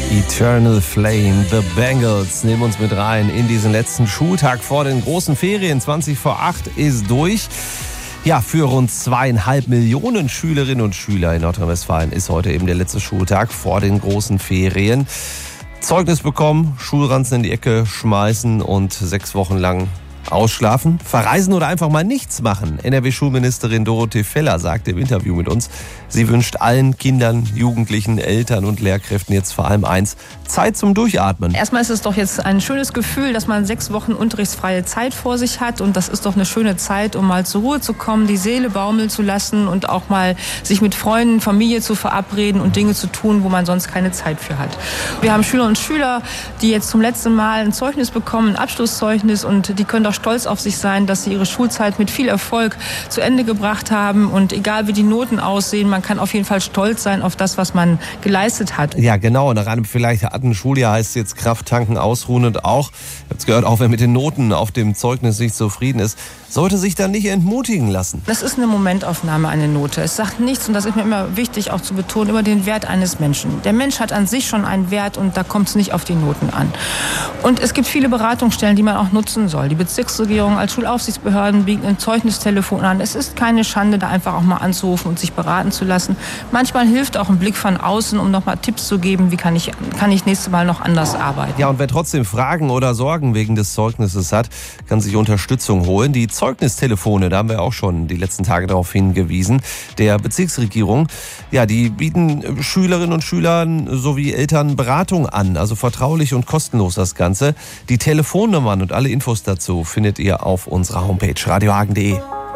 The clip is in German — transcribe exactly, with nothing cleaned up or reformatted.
Eternal Flame, The Bangles, nehmen uns mit rein in diesen letzten Schultag vor den großen Ferien. zwanzig vor acht ist durch. Ja, für rund zweieinhalb Millionen Schülerinnen und Schüler in Nordrhein-Westfalen ist heute eben der letzte Schultag vor den großen Ferien. Zeugnis bekommen, Schulranzen in die Ecke schmeißen und sechs Wochen lang ausschlafen, verreisen oder einfach mal nichts machen. N R W-Schulministerin Dorothee Feller sagte im Interview mit uns, sie wünscht allen Kindern, Jugendlichen, Eltern und Lehrkräften jetzt vor allem eins: Zeit zum Durchatmen. Erstmal ist es doch jetzt ein schönes Gefühl, dass man sechs Wochen unterrichtsfreie Zeit vor sich hat, und das ist doch eine schöne Zeit, um mal zur Ruhe zu kommen, die Seele baumeln zu lassen und auch mal sich mit Freunden, Familie zu verabreden und Dinge zu tun, wo man sonst keine Zeit für hat. Wir haben Schüler und Schüler, die jetzt zum letzten Mal ein Zeugnis bekommen, ein Abschlusszeugnis, und die können doch stolz auf sich sein, dass sie ihre Schulzeit mit viel Erfolg zu Ende gebracht haben, und egal wie die Noten aussehen, man kann auf jeden Fall stolz sein auf das, was man geleistet hat. Ja, genau. Nach einem vielleicht harten Schuljahr heißt es jetzt Kraft tanken, ausruhen, und auch, ich hab's gehört, auch wer mit den Noten auf dem Zeugnis nicht zufrieden ist, sollte sich dann nicht entmutigen lassen. Das ist eine Momentaufnahme, eine Note. Es sagt nichts, und das ist mir immer wichtig auch zu betonen, über den Wert eines Menschen. Der Mensch hat an sich schon einen Wert, und da kommt es nicht auf die Noten an. Und es gibt viele Beratungsstellen, die man auch nutzen soll. Die Bezirksregierung als Schulaufsichtsbehörden bieten ein Zeugnistelefon an. Es ist keine Schande, da einfach auch mal anzurufen und sich beraten zu lassen. Manchmal hilft auch ein Blick von außen, um noch mal Tipps zu geben, wie kann ich, kann ich nächstes Mal noch anders arbeiten. Ja, und wer trotzdem Fragen oder Sorgen wegen des Zeugnisses hat, kann sich Unterstützung holen. Die Zeugnistelefone, da haben wir auch schon die letzten Tage darauf hingewiesen, der Bezirksregierung. Ja, die bieten Schülerinnen und Schülern sowie Eltern Beratung an, also vertraulich und kostenlos das Ganze. Die Telefonnummern und alle Infos dazu findet ihr auf unserer Homepage radiohagen punkt de.